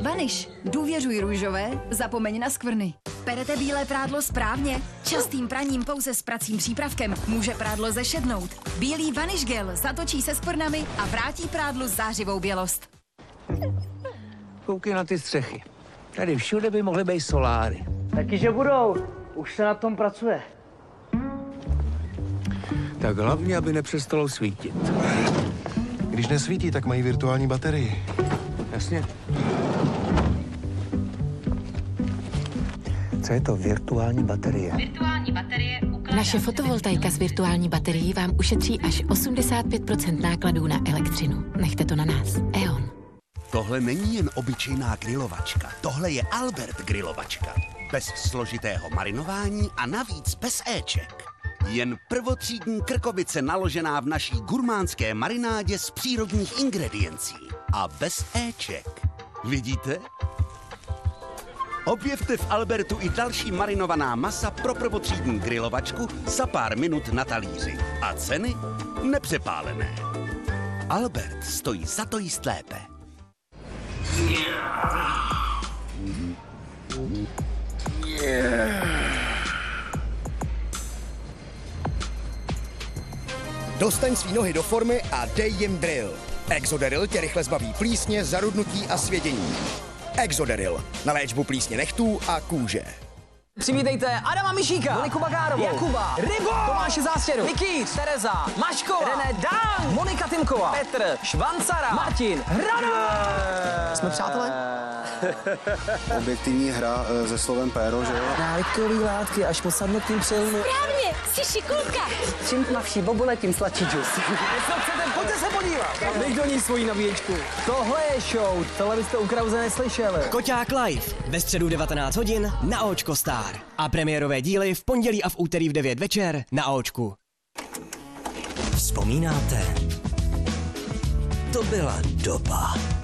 Vaniš, důvěřuj růžové, zapomeň na skvrny. Perete bílé prádlo správně? Častým praním pouze s pracím přípravkem může prádlo zešednout. Bílý Vaniš gel zatočí se skvrnami a vrátí prádlu zářivou bělost. Koukej na ty střechy. Tady všude by mohly být soláry. Taky, že budou. Už se na tom pracuje. Tak hlavně, aby nepřestalo svítit. Když nesvítí, tak mají virtuální baterii. Jasně. Co je to virtuální baterie? Naše fotovoltaika s virtuální baterií vám ušetří až 85% nákladů na elektřinu. Nechte to na nás. E.ON. Tohle není jen obyčejná grilovačka, tohle je Albert grilovačka. Bez složitého marinování a navíc bez éček. Jen prvotřídní krkovice naložená v naší gurmánské marinádě z přírodních ingrediencí. A bez éček. Vidíte? Objevte v Albertu i další marinovaná masa pro prvotřídní grilovačku za pár minut na talíři. A ceny nepřepálené. Albert stojí za to jíst lépe. Dostaň svý nohy do formy a dej jim drill. Exoderil tě rychle zbaví plísně, zarudnutí a svědění. Exoderil na léčbu plísně nechtů a kůže. Přivítejte Adama Mišíka, Moniku Bagárovou, Jakuba, Rybo, Tomáše Zástěru, Nikýř, Tereza, Maškova, René Dan, Monika Timková, Petr, Švancara, Martin, Hrana. Jsme přátelé? Objektivní hra se slovem péro, že jo? Návykový látky až po sadnutím přilnu. Správně, jsi šikulka. Čím tmavší bobule, tím sladší džus. Co chcete, pojďte se podívat. Dej do ní svoji nabíječku. Tohle je show, tohle byste u Krause neslyšeli. Koťák live ve středu 19 hodin na Očko Star. A premiérové díly v pondělí a v úterý v 9 večer na Očku. Vzpomínáte? To byla doba.